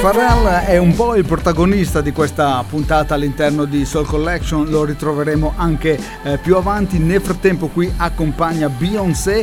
Pharrell è un po' il protagonista di questa puntata all'interno di Soul Collection, lo ritroveremo anche più avanti. Nel frattempo qui accompagna Beyoncé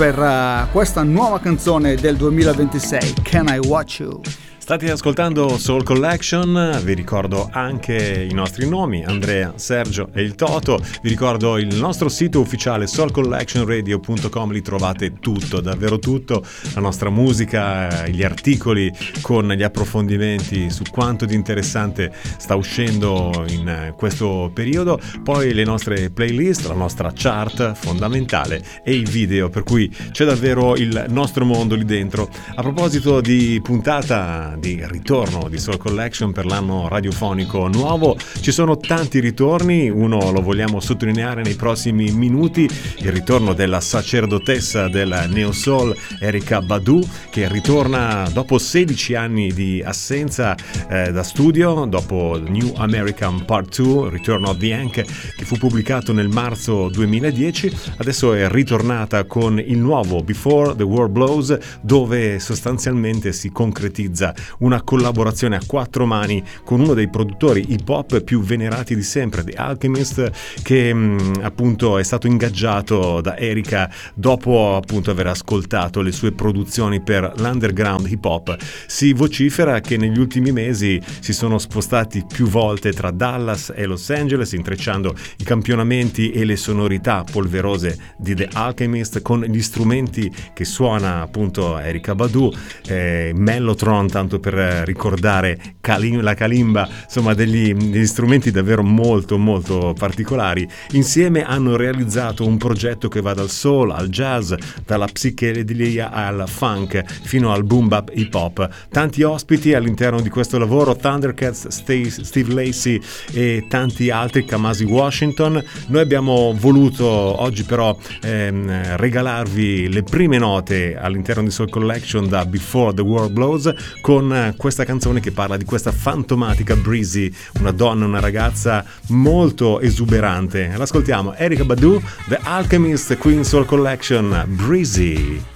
per questa nuova canzone del 2026, Can I Watch You? State ascoltando Soul Collection, vi ricordo anche i nostri nomi, Andrea, Sergio e il Toto, vi ricordo il nostro sito ufficiale soulcollectionradio.com, lì trovate tutto, davvero tutto, la nostra musica, gli articoli con gli approfondimenti su quanto di interessante sta uscendo in questo periodo, poi le nostre playlist, la nostra chart fondamentale e i video, per cui c'è davvero il nostro mondo lì dentro. A proposito di puntata di ritorno di Soul Collection per l'anno radiofonico nuovo, ci sono tanti ritorni, uno lo vogliamo sottolineare nei prossimi minuti, il ritorno della sacerdotessa del Neo Soul Erykah Badu, che ritorna dopo 16 anni di assenza da studio, dopo New American Part 2, Return of the Yank, che fu pubblicato nel marzo 2010, adesso è ritornata con il nuovo Before the War Blows, dove sostanzialmente si concretizza una collaborazione a quattro mani con uno dei produttori hip hop più venerati di sempre, The Alchemist, che appunto è stato ingaggiato da Erykah dopo appunto aver ascoltato le sue produzioni per l'underground hip hop. Si vocifera che negli ultimi mesi si sono spostati più volte tra Dallas e Los Angeles, intrecciando i campionamenti e le sonorità polverose di The Alchemist con gli strumenti che suona appunto Erykah Badu, Mellotron, tanto per ricordare la kalimba, insomma degli strumenti davvero molto molto particolari. Insieme hanno realizzato un progetto che va dal soul al jazz, dalla psichedelia al funk fino al boom bap hip hop. Tanti ospiti all'interno di questo lavoro, Thundercats, Steve Lacy e tanti altri, Kamasi Washington. Noi abbiamo voluto oggi però regalarvi le prime note all'interno di Soul Collection da Before the War Blows, con questa canzone che parla di questa fantomatica Breezy, una donna, una ragazza molto esuberante. L'ascoltiamo, Erykah Badu, The Alchemist, Queen Soul Collection, Breezy.